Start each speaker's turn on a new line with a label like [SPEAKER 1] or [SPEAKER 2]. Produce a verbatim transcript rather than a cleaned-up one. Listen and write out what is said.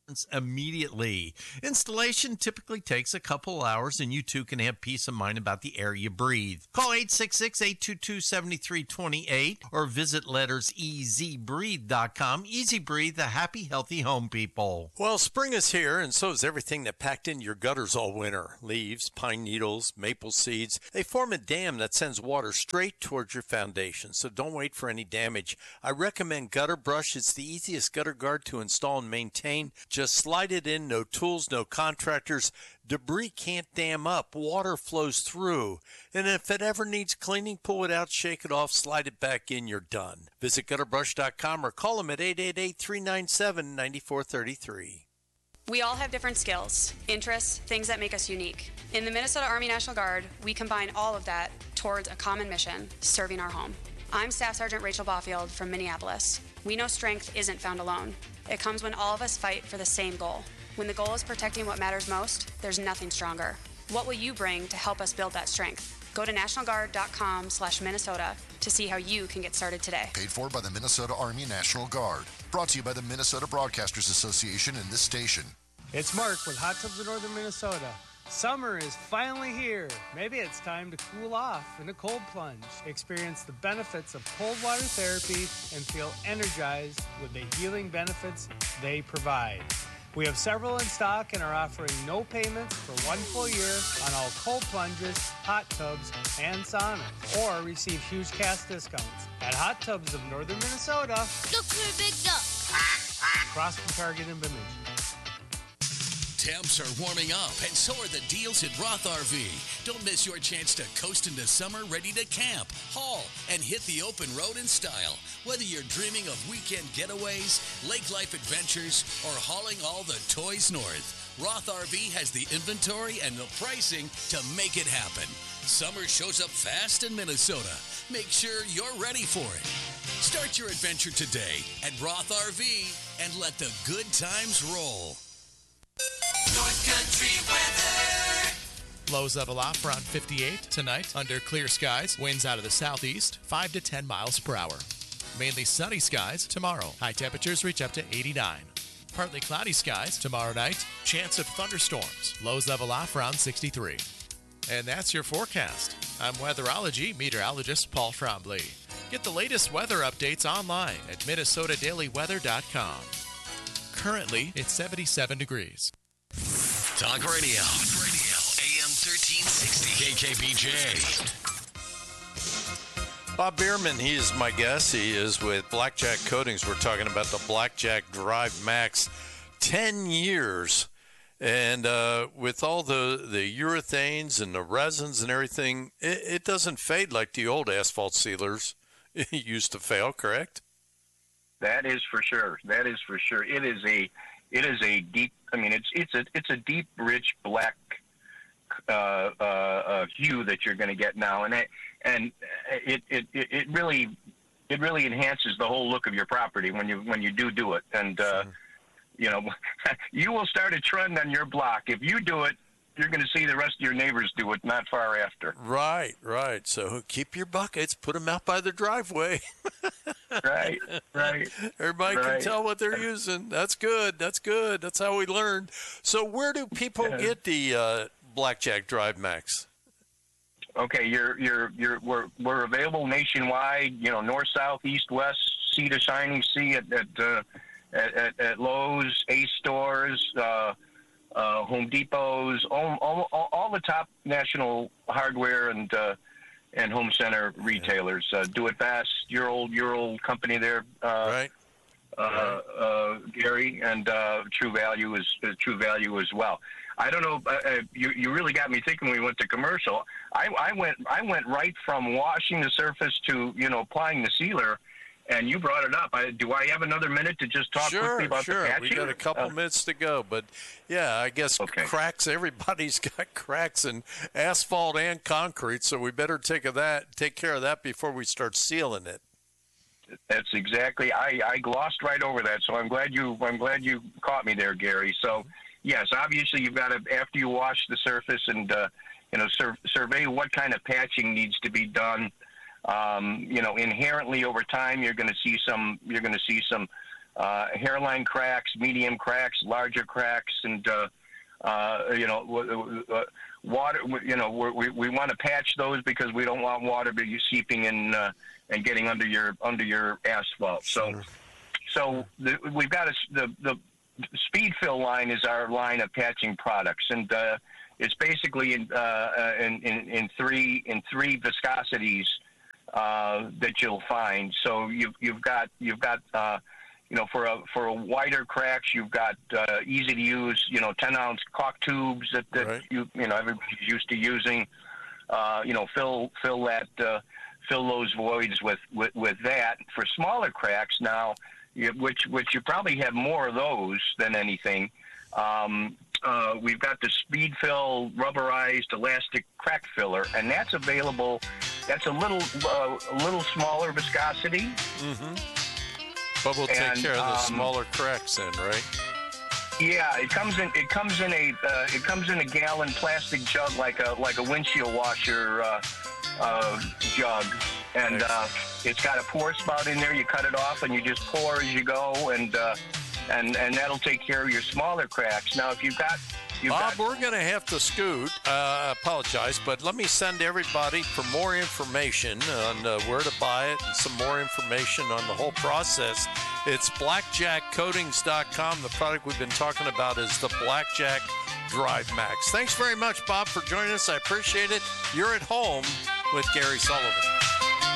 [SPEAKER 1] immediately. Installation typically takes a couple hours, and you too can have peace of mind about the air you breathe. Call eight six six, eight two two, seven three two eight or visit letters easy breathe dot com. Easy Breathe, the happy, healthy home people.
[SPEAKER 2] Well, spring is here, and so is everything that packed in your gutters all winter. Leaves, pine needles, maple seeds. They form a dam that sends water straight towards your foundation, so don't wait for any damage. I recommend Gutter Brush. It's the easiest gutter guard to install and maintain. Just slide it in, no tools, no contractors. Debris can't dam up. Water flows through. And if it ever needs cleaning, pull it out, shake it off, slide it back in, you're done. Visit gutter brush dot com or call them at eight eight eight, three nine seven, nine four three three.
[SPEAKER 3] We all have different skills, interests, things that make us unique. In the Minnesota Army National Guard, we combine all of that towards a common mission, serving our home. I'm Staff Sergeant Rachel Baufield from Minneapolis. We know strength isn't found alone. It comes when all of us fight for the same goal. When the goal is protecting what matters most, there's nothing stronger. What will you bring to help us build that strength? Go to national guard dot com slash Minnesota to see how you can get started today.
[SPEAKER 4] Paid for by the Minnesota Army National Guard. Brought to you by the Minnesota Broadcasters Association and this station.
[SPEAKER 5] It's Mark with Hot Tubs of Northern Minnesota. Summer is finally here. Maybe it's time to cool off in a cold plunge. Experience the benefits of cold water therapy and feel energized with the healing benefits they provide. We have several in stock and are offering no payments for one full year on all cold plunges, hot tubs, and saunas. Or receive huge cash discounts at Hot Tubs of Northern Minnesota.
[SPEAKER 6] Look for a big duck.
[SPEAKER 5] Across from Target and Bemidji.
[SPEAKER 7] Temps are warming up, and so are the deals at Roth R V. Don't miss your chance to coast into summer ready to camp, haul, and hit the open road in style. Whether you're dreaming of weekend getaways, lake life adventures, or hauling all the toys north, Roth R V has the inventory and the pricing to make it happen. Summer shows up fast in Minnesota. Make sure you're ready for it. Start your adventure today at Roth R V and let the good times roll.
[SPEAKER 8] North Country weather.
[SPEAKER 9] Lows level off around fifty-eight tonight under clear skies. Winds out of the southeast, five to ten miles per hour. Mainly sunny skies tomorrow. High temperatures reach up to eighty-nine. Partly cloudy skies tomorrow night. Chance of thunderstorms. Lows level off around sixty-three. And that's your forecast. I'm weatherology meteorologist Paul Trombley. Get the latest weather updates online at minnesota daily weather dot com. Currently, it's seventy-seven degrees.
[SPEAKER 7] Talk Radio. Talk Radio. A M thirteen sixty. K K B J.
[SPEAKER 2] Bob Bierman, he is my guest. He is with Blackjack Coatings. We're talking about the Blackjack Drive Max. Ten years. And uh, with all the, the urethanes and the resins and everything, it, it doesn't fade like the old asphalt sealers used to fail, correct?
[SPEAKER 10] That is for sure. That is for sure. It is a, it is a deep. I mean, it's it's a it's a deep, rich black uh, uh, uh, hue that you're going to get now, and it, and it, it it really it really enhances the whole look of your property when you when you do do it. And uh, sure. you know, you will start a trend on your block if you do it. You're going to see the rest of your neighbors do it not far after.
[SPEAKER 2] Right, right. So keep your buckets, put them out by the driveway.
[SPEAKER 10] Right, right.
[SPEAKER 2] Everybody
[SPEAKER 10] right.
[SPEAKER 2] can tell what they're using. That's good. That's good. That's how we learn. So where do people
[SPEAKER 10] yeah.
[SPEAKER 2] get the uh, Blackjack Drive Max?
[SPEAKER 10] Okay, you're you're you're we're we're available nationwide. You know, north, south, east, west, sea to shining sea at at uh, at, at, at Lowe's, Ace stores. Uh, Uh, Home Depots, all, all, all, all the top national hardware and uh, and home center retailers. Uh, Do It Fast, your old your old company there, uh,
[SPEAKER 2] right?
[SPEAKER 10] Uh, uh, Gary, and uh, True Value is uh, True Value as well. I don't know. Uh, uh, you you really got me thinking. When we went to commercial. I, I went I went right from washing the surface to you know applying the sealer. And you brought it up. I, do I have another minute to just talk
[SPEAKER 2] sure,
[SPEAKER 10] quickly about
[SPEAKER 2] sure.
[SPEAKER 10] the patching?
[SPEAKER 2] We got a couple
[SPEAKER 10] uh,
[SPEAKER 2] minutes to go, but yeah, I guess
[SPEAKER 10] okay.
[SPEAKER 2] cracks. Everybody's got cracks in asphalt and concrete, so we better take of that, take care of that before we start sealing it.
[SPEAKER 10] That's exactly. I, I glossed right over that, so I'm glad you. I'm glad you caught me there, Gary. So yes, obviously you've got to after you wash the surface and uh, you know sur- survey what kind of patching needs to be done. Um, you know, inherently over time, you're going to see some. You're going to see some uh, hairline cracks, medium cracks, larger cracks, and uh, uh, you know, uh, water. You know, we we want to patch those because we don't want water be seeping in uh, and getting under your under your asphalt. So,
[SPEAKER 2] Sure.
[SPEAKER 10] so the, we've got a, the the Speed Fill line is our line of patching products, and uh, it's basically in, uh, in in in three in three viscosities uh, that you'll find. So you've you've got you've got uh, you know for a for a wider cracks, you've got uh, easy to use, you know, ten ounce caulk tubes that, that
[SPEAKER 2] Right.
[SPEAKER 10] you you know everybody's used to using. Uh, you know, fill fill that uh, fill those voids with, with with that. For smaller cracks now, you, which which you probably have more of those than anything. Um, uh, we've got the Speed Fill rubberized elastic crack filler, and that's available. That's a little uh, a little smaller viscosity.
[SPEAKER 2] Mm-hmm. But we'll take
[SPEAKER 10] And,
[SPEAKER 2] care of the
[SPEAKER 10] um,
[SPEAKER 2] smaller cracks then, right?
[SPEAKER 10] Yeah, it comes in. It comes in a. Uh, it comes in a gallon plastic jug, like a like a windshield washer uh, uh, jug, and uh, it's got a pour spout in there. You cut it off, and you just pour as you go, and uh, and and that'll take care of your smaller cracks. Now, if you've got You've
[SPEAKER 2] Bob,
[SPEAKER 10] got-
[SPEAKER 2] we're going to have to scoot. Uh, apologize, but let me send everybody for more information on uh, where to buy it and some more information on the whole process. It's blackjack coatings dot com. The product we've been talking about is the Blackjack Drive Max. Thanks very much, Bob, for joining us. I appreciate it. You're at home with Gary Sullivan.